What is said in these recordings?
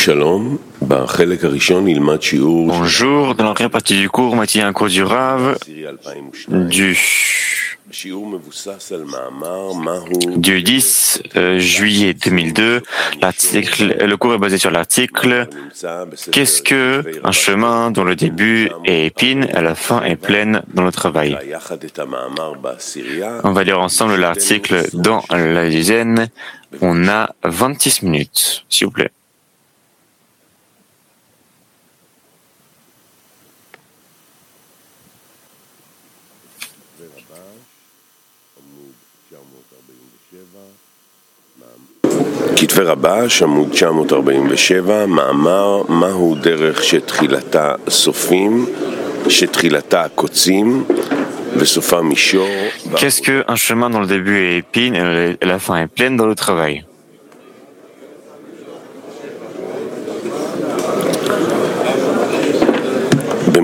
Bonjour, dans la première partie du cours, on un cours du Rav du 10 juillet 2002. Le cours est basé sur l'article « Qu'est-ce que un chemin dont le début est épine et la fin est pleine dans le travail ?» On va lire ensemble l'article dans la dizaine. On a 26 minutes, s'il vous plaît. כתבי רבש, עמוד 947, מאמר מהו דרך שתחילתה סופים, שתחילתה קוצים וסופה מישור. Qu'est-ce qu'un chemin dont le début est épine et la fin est pleine dans le travail? Dans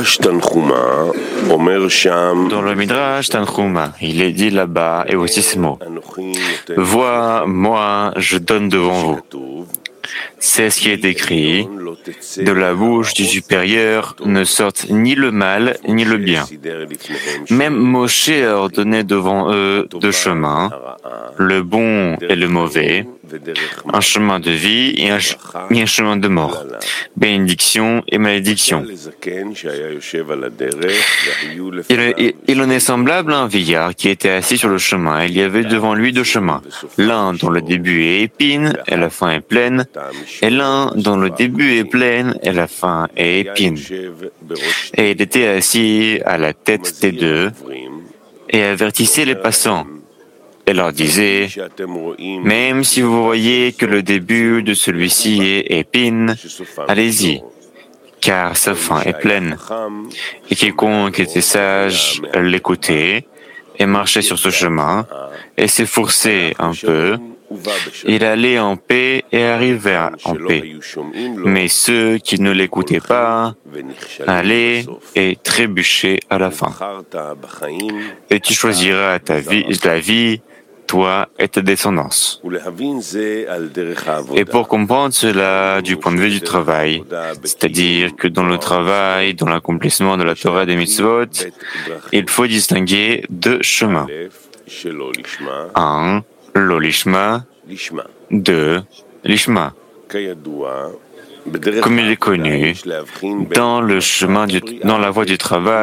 le Midrash Tanchuma, il est dit là-bas, et aussi ce mot. Vois, moi, je donne devant vous. C'est ce qui est écrit. De la bouche du supérieur ne sortent ni le mal ni le bien. Même Moshe a ordonné devant eux deux chemins, le bon et le mauvais, un chemin de vie et un chemin de mort, bénédiction et malédiction. Il en est semblable à un vieillard qui était assis sur le chemin. Il y avait devant lui deux chemins, l'un dont le début est épine et la fin est pleine, et l'un dont le début est plein et la fin est épine. Et il était assis à la tête des deux et avertissait les passants et leur disait, même si vous voyez que le début de celui-ci est épine, allez-y, car sa fin est pleine. Et quiconque était sage l'écoutait et marchait sur ce chemin et s'efforçait un peu, il allait en paix et arrivait en paix. Mais ceux qui ne l'écoutaient pas allaient et trébuchaient à la fin. Et tu choisiras la vie, toi et ta descendance. Et pour comprendre cela du point de vue du travail, c'est-à-dire que dans le travail, dans l'accomplissement de la Torah et des mitzvot, il faut distinguer deux chemins. Un, l'olishma, deux, l'ishma. Comme il est connu, dans la voie du travail,